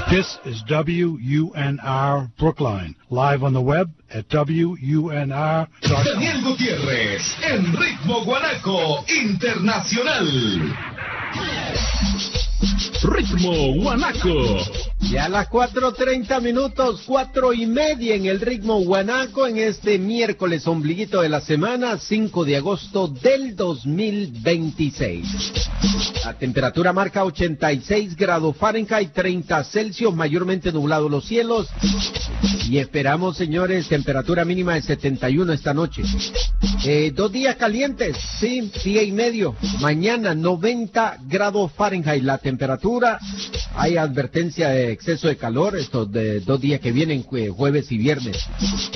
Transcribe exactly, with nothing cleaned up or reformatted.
This is W U N R Brookline, live on the web at W U N R dot com. Daniel Gutiérrez, en Ritmo Guanaco Internacional. Ritmo Guanaco. Ya a las cuatro treinta minutos, cuatro y media en el Ritmo Guanaco en este miércoles ombliguito de la semana, cinco de agosto del dos mil veintiséis. La temperatura marca ochenta y seis grados Fahrenheit, treinta Celsius, mayormente nublado los cielos. Y esperamos, señores, temperatura mínima de setenta y uno esta noche. Eh, dos días calientes, sí, día y medio. Mañana noventa grados Fahrenheit la temperatura. Hay advertencia de exceso de calor estos de dos días que vienen, jueves y viernes.